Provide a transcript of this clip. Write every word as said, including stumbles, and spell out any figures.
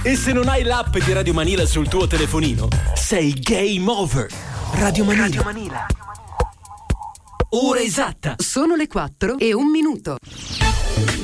E se non hai l'app di Radio Manila sul tuo telefonino, sei game over. Radio Manila. Radio Manila. Ora esatta. Sono le quattro e un minuto.